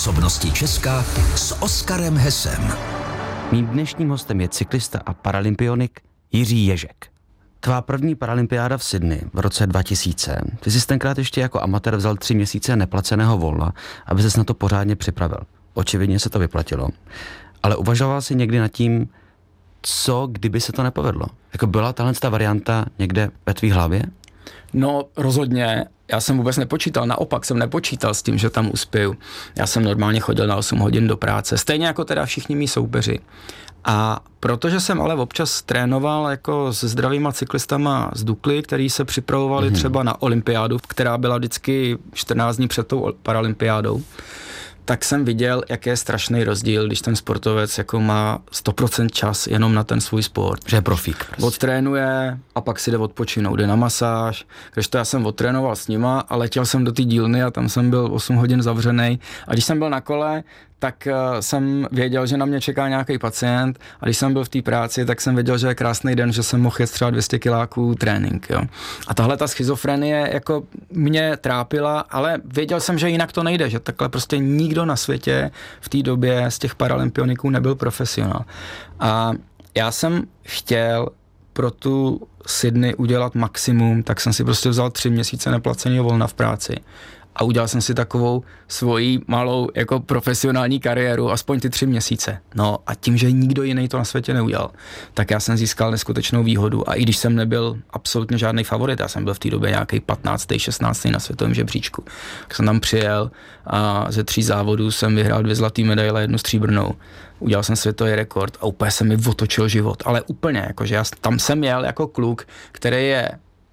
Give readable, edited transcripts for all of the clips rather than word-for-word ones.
osobnosti Česka s Oskarem Hesem. Mým dnešním hostem je cyklista a paralympionik Jiří Ježek. Tvá první paralympiáda v Sydney v roce 2000. Ty jsi tenkrát ještě jako amatér vzal 3 měsíce neplaceného volna, aby ses na to pořádně připravil. Očividně se to vyplatilo. Ale uvažoval jsi někdy nad tím, co kdyby se to nepovedlo? Jako byla tahle varianta někde ve tvý hlavě? No rozhodně, já jsem vůbec nepočítal, naopak jsem nepočítal s tím, že tam uspěju. Já jsem normálně chodil na 8 hodin do práce, stejně jako teda všichni mý soupeři. A protože jsem ale občas trénoval jako se zdravýma cyklistama z Dukly, který se připravovali třeba na olympiádu, která byla vždycky 14 dní před tou paralympiádou, tak jsem viděl, jaký je strašný rozdíl, když ten sportovec jako má 100% čas jenom na ten svůj sport. Že je profík. Prostě. Odtrénuje a pak si jde odpočinout, jde na masáž. Když to já jsem odtrénoval s nima a letěl jsem do té dílny a tam jsem byl 8 hodin zavřenej. A když jsem byl na kole, tak jsem věděl, že na mě čeká nějaký pacient a když jsem byl v té práci, tak jsem věděl, že je krásný den, že jsem mohl jet třeba 200 kiláků trénink. Jo. A tahle ta schizofrenie jako mě trápila, ale věděl jsem, že jinak to nejde, že takhle prostě nikdo na světě v té době z těch paralympioniků nebyl profesionál. A já jsem chtěl pro tu Sydney udělat maximum, tak jsem si prostě vzal 3 měsíce neplaceného volna v práci. A udělal jsem si takovou svoji malou jako profesionální kariéru, aspoň ty 3 měsíce. No a tím, že nikdo jiný to na světě neudělal, tak já jsem získal neskutečnou výhodu. A i když jsem nebyl absolutně žádný favorit, já jsem byl v té době nějaký 15., 16. na světovém žebříčku, tak jsem tam přijel a ze 3 závodů jsem vyhrál 2 zlaté medaile, 1 stříbrnou. Udělal jsem světový rekord a úplně se mi otočil život. Ale úplně, jakože já tam jsem jel jako kluk, který je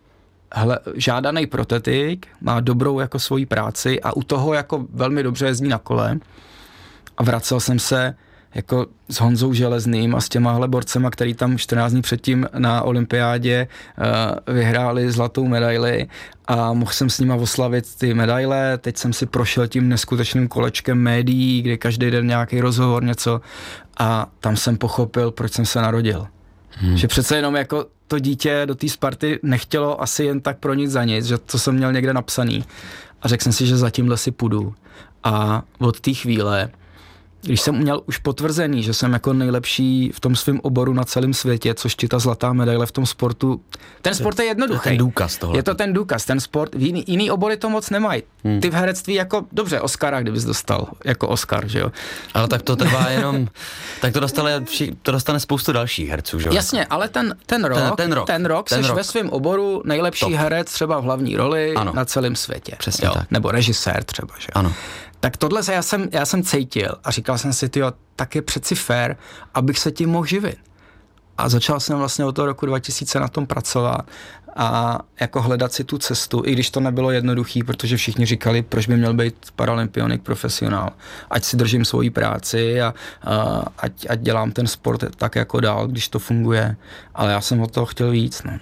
žádaný protetik, má dobrou jako svoji práci a u toho jako velmi dobře jezdí na kole a vracel jsem se jako s Honzou Železným a s těmahle borcema, který tam 14 dní předtím na olympiádě vyhráli zlatou medaili a mohl jsem s nima oslavit ty medaile. Teď jsem si prošel tím neskutečným kolečkem médií, kde každý den nějaký rozhovor, něco a tam jsem pochopil, proč jsem se narodil. Že přece jenom jako to dítě do té Sparty nechtělo asi jen tak pro nic za nic, že to jsem měl někde napsaný. A řekl jsem si, že za tímhle si půjdu. A od té chvíle, když jsem měl už potvrzený, že jsem jako nejlepší v tom svém oboru na celém světě, což ti ta zlatá medaile v tom sportu, ten sport je jednoduchý. To je ten důkaz tohle. Je to ten důkaz, ten sport, jiný obory to moc nemají. Ty v herectví jako, dobře, Oscara, kdybys dostal, jako Oscar, že jo. Ale tak to trvá jenom, tak to dostane spoustu dalších herců, že jo. Jasně, ale ten rok seš ve svém oboru nejlepší herec třeba v hlavní roli na celém světě. Přesně tak. Nebo režisér třeba, že jo. Ano. Tak tohle já jsem cítil a říkal jsem si, tyjo, tak je přeci fér, abych se tím mohl živit. A začal jsem vlastně od toho roku 2000 na tom pracovat a jako hledat si tu cestu, i když to nebylo jednoduchý, protože všichni říkali, proč by měl být paralympionik profesionál. Ať si držím svoji práci a ať dělám ten sport tak jako dál, když to funguje. Ale já jsem od toho chtěl víc, no.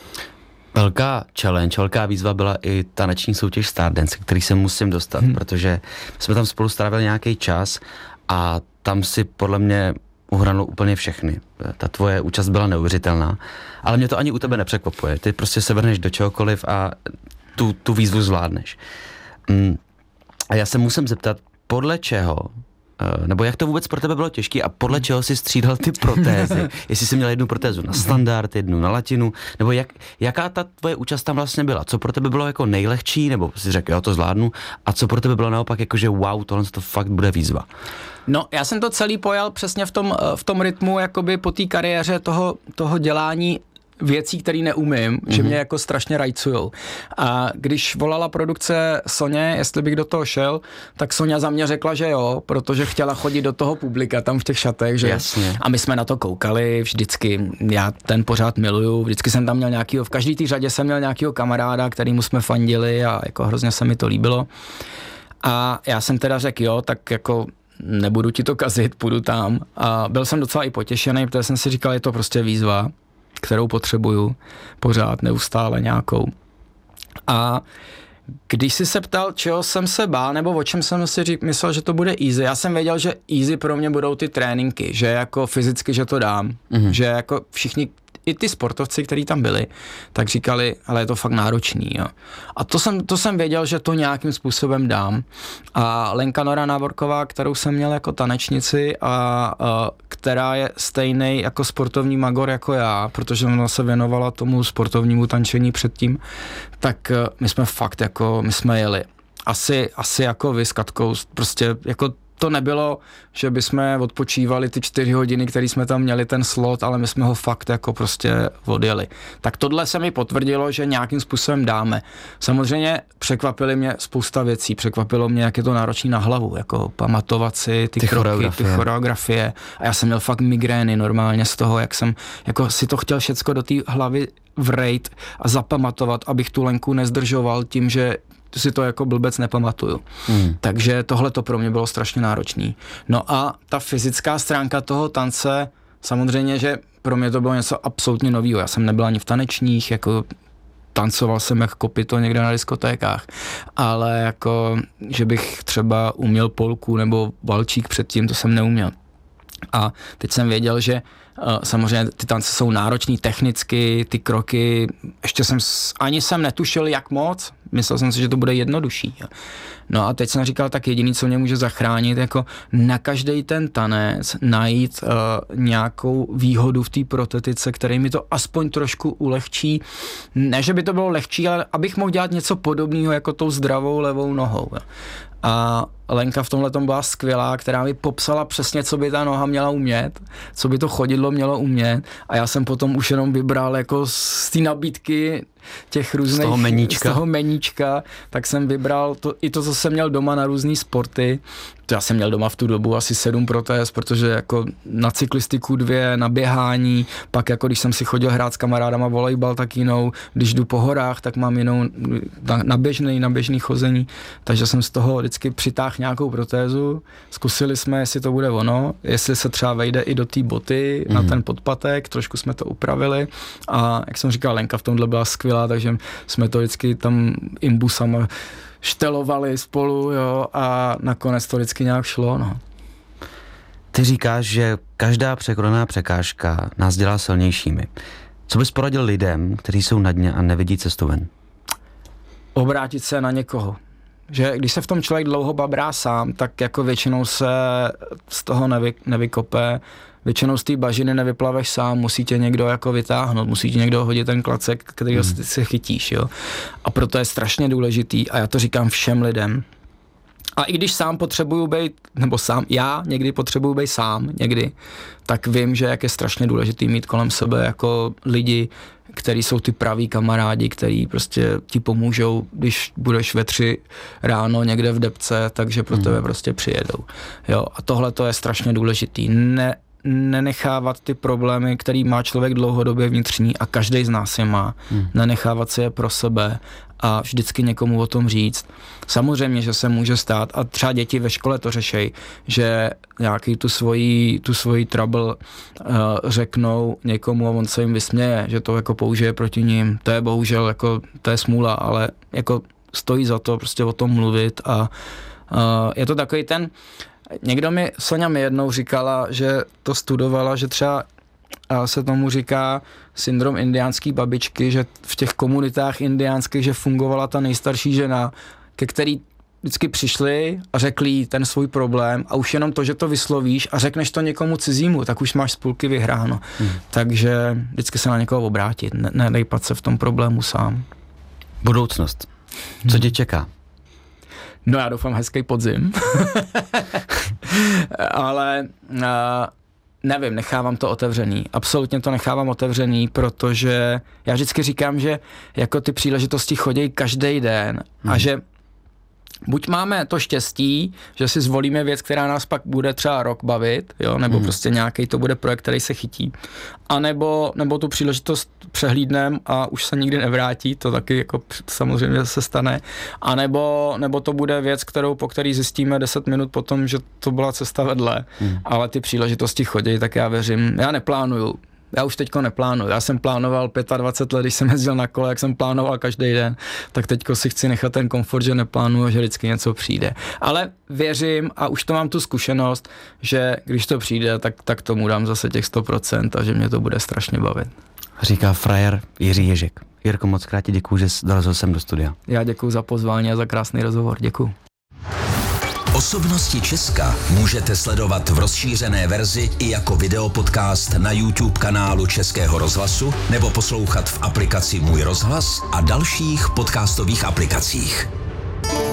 Velká challenge, velká výzva byla i taneční soutěž Stardance, který se musím dostat, protože jsme tam spolu strávili nějaký čas a tam si podle mě uhranul úplně všechny. Ta tvoje účast byla neuvěřitelná, ale mě to ani u tebe nepřekvapuje. Ty prostě se vrhneš do čehokoliv a tu výzvu zvládneš. A já se musím zeptat, podle čeho, nebo jak to vůbec pro tebe bylo těžké a podle čeho jsi střídal ty protézy? Jestli jsi měl jednu protézu na standard, jednu na latinu, nebo jaká ta tvoje účast tam vlastně byla? Co pro tebe bylo jako nejlehčí, nebo jsi řekl, jo, to zvládnu, a co pro tebe bylo naopak jako, že wow, tohle to fakt bude výzva? No, já jsem to celý pojal přesně v tom rytmu, jakoby po té kariéře toho dělání věcí, které neumím, že mě jako strašně rajcujou. A když volala produkce Soně, jestli bych do toho šel, tak Soňa za mě řekla, že jo, protože chtěla chodit do toho publika tam v těch šatech, že? Jasně. A my jsme na to koukali vždycky. Já ten pořád miluju, vždycky jsem tam měl nějakýho, v každý té řadě jsem měl nějakýho kamaráda, kterýmu jsme fandili a jako hrozně se mi to líbilo. A já jsem teda řekl, jo, tak jako nebudu ti to kazit, půjdu tam. A byl jsem docela i potěšený, protože jsem si říkal, je to prostě výzva, kterou potřebuju pořád, neustále nějakou. A když jsi se ptal, čeho jsem se bál, nebo o čem jsem si myslel, že to bude easy, já jsem věděl, že easy pro mě budou ty tréninky, že jako fyzicky, že to dám, že jako všichni i ty sportovci, kteří tam byli, tak říkali, ale je to fakt náročný. Jo. A to jsem věděl, že to nějakým způsobem dám. A Lenka Nora Návorková, kterou jsem měl jako tanečnici a která je stejný jako sportovní magor jako já, protože ona se věnovala tomu sportovnímu tančení předtím, tak my jsme fakt jako, my jsme jeli. Asi jako vy s Katkou, prostě jako to nebylo, že bychom odpočívali ty 4 hodiny, které jsme tam měli ten slot, ale my jsme ho fakt jako prostě odjeli. Tak tohle se mi potvrdilo, že nějakým způsobem dáme. Samozřejmě překvapily mě spousta věcí, překvapilo mě, jak je to náročný na hlavu, jako pamatovat si ty kroky, ty choreografie. A já jsem měl fakt migrény normálně z toho, jak jsem jako si to chtěl všecko do té hlavy vrejt a zapamatovat, abych tu Lenku nezdržoval tím, že si to jako blbec nepamatuju. Takže tohle to pro mě bylo strašně náročný. No a ta fyzická stránka toho tance, samozřejmě, že pro mě to bylo něco absolutně novýho. Já jsem nebyl ani v tanečních, jako tancoval jsem jak kopyto někde na diskotékách, ale jako, že bych třeba uměl polku nebo valčík předtím, to jsem neuměl. A teď jsem věděl, že samozřejmě ty tance jsou náročný technicky, ty kroky, ještě ani jsem netušil, jak moc, myslel jsem si, že to bude jednodušší. No a teď jsem říkal, tak jediný, co mě může zachránit, jako na každý ten tanec najít nějakou výhodu v té protetice, který mi to aspoň trošku ulehčí. Ne, že by to bylo lehčí, ale abych mohl dělat něco podobného jako tou zdravou levou nohou. A Lenka v tomhle tom byla skvělá, která mi popsala přesně, co by ta noha měla umět, co by to chodidlo mělo umět, a já jsem potom už jenom vybral jako z té nabídky těch různých, z toho meníčka, tak jsem vybral i to, co jsem měl doma na různý sporty. To já jsem měl doma v tu dobu asi 7 protéz, protože jako na cyklistiku 2, na běhání, pak jako když jsem si chodil hrát s kamarádama volejbal, tak jinou, když jdu po horách, tak mám jinou na běžný chození, takže jsem z toho vždycky přitáhl nějakou protézu, zkusili jsme, jestli to bude ono, jestli se třeba vejde i do té boty, na ten podpatek, trošku jsme to upravili a jak jsem říkal, Lenka v tomhle byla skvělá, takže jsme to vždycky tam imbusama štelovali spolu, jo, a nakonec to vždycky nějak šlo, no. Ty říkáš, že každá překonaná překážka nás dělá silnějšími. Co bys poradil lidem, kteří jsou na dně a nevidí cestu ven? Obrátit se na někoho. Že když se v tom člověk dlouho babrá sám, tak jako většinou se z toho nevykope, většinou z té bažiny nevyplaveš sám, musí tě někdo jako vytáhnout, musí ti někdo hodit ten klacek, kterýho si chytíš, jo. A proto je strašně důležitý, a já to říkám všem lidem, a i když sám potřebuju být, nebo já někdy potřebuju být sám, tak vím, že jak je strašně důležitý mít kolem sebe jako lidi, který jsou ty praví kamarádi, který prostě ti pomůžou, když budeš ve 3 ráno někde v depce, takže pro tebe prostě přijedou. Jo, a tohle to je strašně důležitý. Nenechávat ty problémy, který má člověk dlouhodobě vnitřní, a každý z nás je má, nenechávat si je pro sebe a vždycky někomu o tom říct. Samozřejmě, že se může stát, a třeba děti ve škole to řešejí, že nějaký tu svoji trouble řeknou někomu a on se jim vysměje, že to jako použije proti ním. To je bohužel, jako, to je smůla, ale jako stojí za to prostě o tom mluvit a je to takový ten. Soňa mi jednou říkala, že to studovala, že třeba se tomu říká syndrom indiánský babičky, že v těch komunitách indiánských, že fungovala ta nejstarší žena, ke který vždycky přišli a řekli jí ten svůj problém, a už jenom to, že to vyslovíš a řekneš to někomu cizímu, tak už máš z půlky vyhráno. Takže vždycky se na někoho obrátit, nedejpat se v tom problému sám. Budoucnost. Co tě čeká? No já doufám hezký podzim. Ale nevím, nechávám to otevřený. Absolutně to nechávám otevřený, protože já vždycky říkám, že jako ty příležitosti chodí každý den a že buď máme to štěstí, že si zvolíme věc, která nás pak bude třeba rok bavit, jo, nebo prostě nějaký to bude projekt, který se chytí, a nebo tu příležitost přehlídneme a už se nikdy nevrátí, to taky jako samozřejmě se stane, a nebo to bude věc, po který zjistíme 10 minut potom, že to byla cesta vedle, ale ty příležitosti chodí, tak já věřím, já neplánuju. Já už teďko neplánuju. Já jsem plánoval 25 let, když jsem jezdil na kole, jak jsem plánoval každý den, tak teďko si chci nechat ten komfort, že neplánuju, že vždycky něco přijde. Ale věřím, a už to mám tu zkušenost, že když to přijde, tak tomu dám zase těch 100% a že mě to bude strašně bavit. Říká frajer Jiří Ježek. Jirko, moc krát ti děkuju, že jsi dorazil sem do studia. Já děkuju za pozvání a za krásný rozhovor. Děkuju. Osobnosti Česka můžete sledovat v rozšířené verzi i jako videopodcast na YouTube kanálu Českého rozhlasu nebo poslouchat v aplikaci Můj rozhlas a dalších podcastových aplikacích.